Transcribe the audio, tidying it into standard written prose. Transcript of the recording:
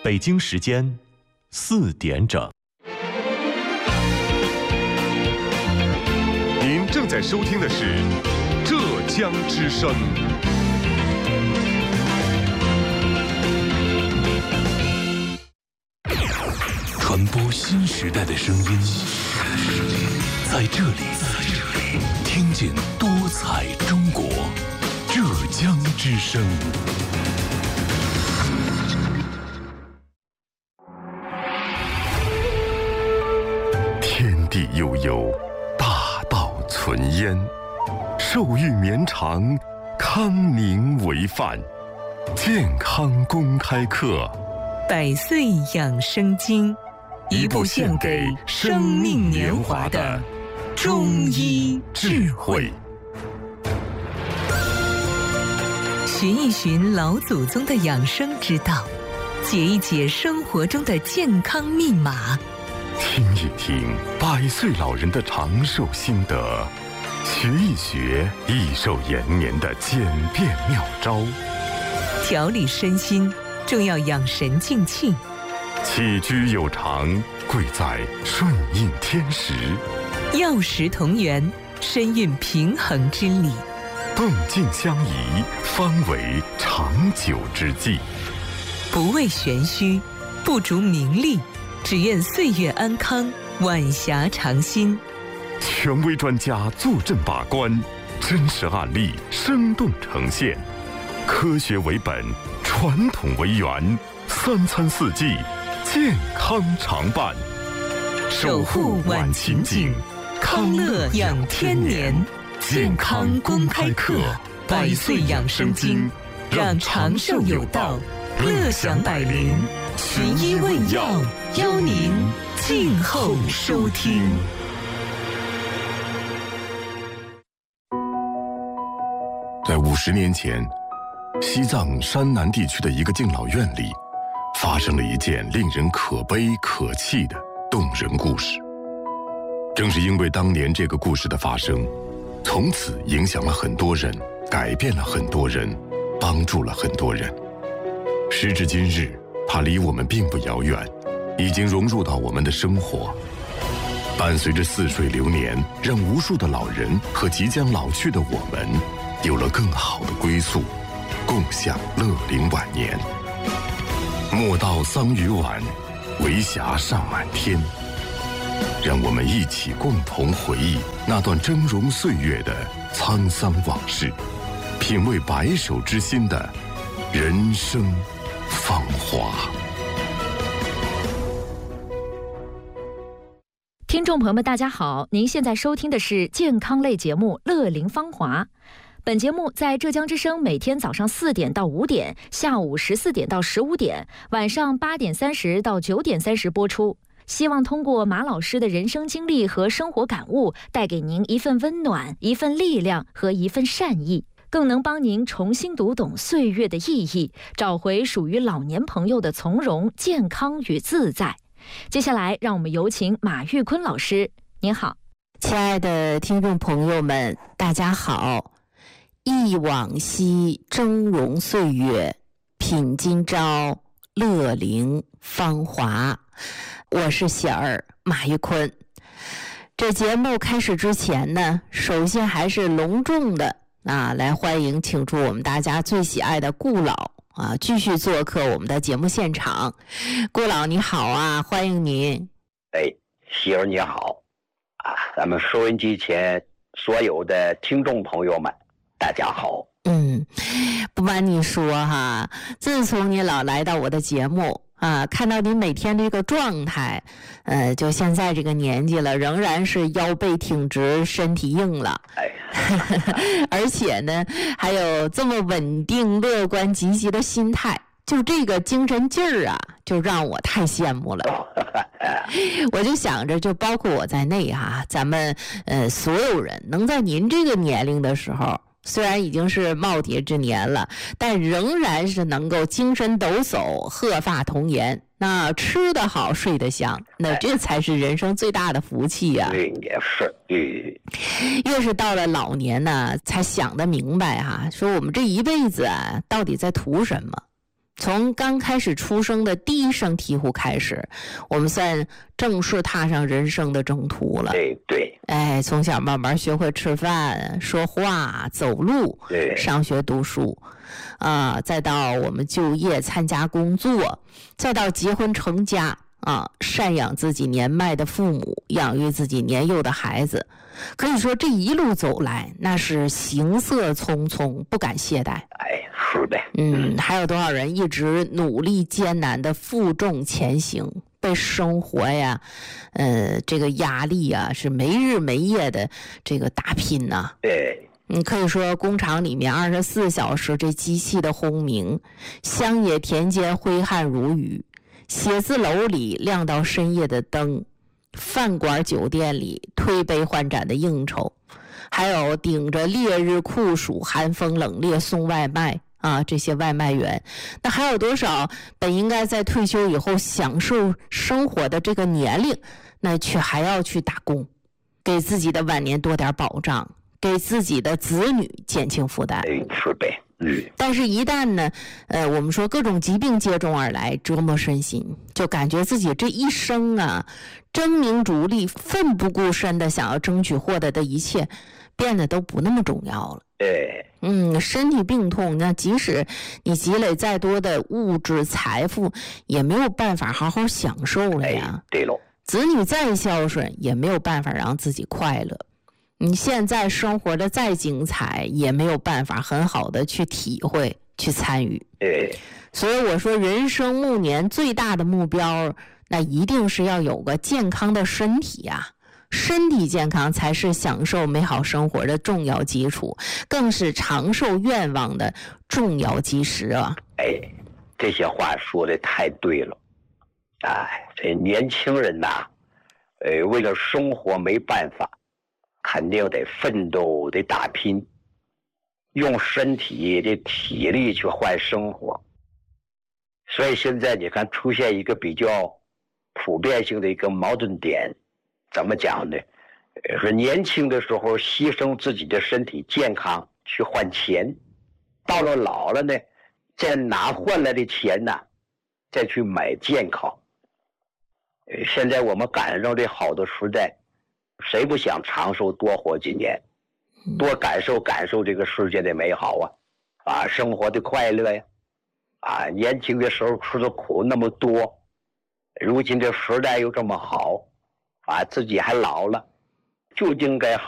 北京时间4点整。 您正在收听的是浙江之声。 传播新时代的声音，在这里听见多彩中国。浙江之声。 天地悠悠，大道存焉。寿育绵长，康宁为范。健康公开课， 百岁养生经，一部献给生命年华的中医智慧。寻一寻老祖宗的养生之道，解一解生活中的健康密码， 听一听100岁老人的长寿心得，学一学益寿延年的简便妙招。 调理身心，重要养神静气。 起居有常，贵在顺应天时。 药食同源，身运平衡之理。 动静相宜，方为长久之计。 不为玄虚，不逐名利，只愿岁月安康，晚霞长新。 权威专家坐镇把关，真实案例生动呈现，科学为本，传统为源，3餐4季，健康常伴。 守护晚晴景，康乐养天年。健康公开课，100岁养生经，让长寿有道，乐享百龄。寻医问药，邀您静候收听。 在50年前，西藏山南地区的一个敬老院里，发生了一件令人可悲可泣的动人故事。正是因为当年这个故事的发生，从此影响了很多人，改变了很多人，帮助了很多人。时至今日，它离我们并不遥远，已经融入到我们的生活，伴随着似水流年，让无数的老人和即将老去的我们有了更好的归宿，共享乐龄晚年。莫道桑榆晚，为霞尚满天。让我们一起共同回忆那段峥嵘岁月的沧桑往事，品味白首之心的人生芳华。 听众朋友们大家好，您现在收听的是健康类节目《乐龄芳华》。本节目在浙江之声每天早上4点到5点，下午14点到15点，晚上8点30到9点30播出。希望通过马老师的人生经历和生活感悟，带给您一份温暖、一份力量和一份善意，更能帮您重新读懂岁月的意义，找回属于老年朋友的从容、健康与自在。接下来，让我们有请马玉坤老师。您好。 亲爱的听众朋友们，大家好。忆往昔峥嵘岁月，品今朝乐龄芳华。我是喜儿马玉坤。这节目开始之前呢，首先还是隆重的来欢迎请出我们大家最喜爱的顾老继续做客我们的节目现场。顾老你好啊，欢迎您。 喜儿你好咱们收音机前所有的听众朋友们大家好。 不瞒你说哈，自从你老来到我的节目看到您每天这个状态，就现在这个年纪了，仍然是腰背挺直，身体硬了。而且呢，还有这么稳定、乐观、积极的心态，就这个精神劲儿就让我太羡慕了。我就想着，就包括我在内咱们所有人能在您这个年龄的时候，虽然已经是耄耋之年了，但仍然是能够精神抖擞，鹤发童颜，那吃得好，睡得香，那这才是人生最大的福气呀。 也是。 越是到了老年呢，才想得明白说我们这一辈子到底在图什么从刚开始出生的第一声啼呼开始，我们算正式踏上人生的征途了。 对， 哎，从小慢慢学会吃饭、说话、走路，上学读书，再到我们就业、参加工作，再到结婚成家，赡养自己年迈的父母，养育自己年幼的孩子。可以说这一路走来，那是行色匆匆，不敢懈怠。 哎，是的。 还有多少人一直努力艰难的负重前行，被生活呀，这个压力啊，是没日没夜的这个打拼呐。 对。 可以说工厂里面24小时这机器的轰鸣，乡野田间挥汗如雨，写字楼里亮到深夜的灯，饭馆酒店里推杯换盏的应酬，还有顶着烈日酷暑寒风冷冽送外卖这些外卖员，那还有多少本应该在退休以后享受生活的这个年龄，那却还要去打工，给自己的晚年多点保障，给自己的子女减轻负担。 是的。 但是一旦呢，我们说各种疾病接踵而来，折磨身心，就感觉自己这一生争名逐利、奋不顾身的想要争取获得的一切，变得都不那么重要了。身体病痛，那即使你积累再多的物质财富，也没有办法好好享受了呀。 对喽。 子女再孝顺，也没有办法让自己快乐。你现在生活的再精彩，也没有办法很好的去体会、去参与。所以我说，人生暮年最大的目标，那一定是要有个健康的身体啊。身体健康才是享受美好生活的重要基础，更是长寿愿望的重要基石啊。 这些话说的太对了。这年轻人为了生活没办法，肯定得奋斗，得打拼，用身体的体力去换生活。所以现在你看出现一个比较普遍性的一个矛盾点，怎么讲呢？是年轻的时候牺牲自己的身体健康去换钱，到了老了呢，再拿换来的钱再去买健康。现在我们赶上这好的时代，谁不想长寿多活几年，多感受感受这个世界的美好生活的快乐呀，年轻的时候吃的苦那么多，如今这时代又这么好，自己还老了，就应该好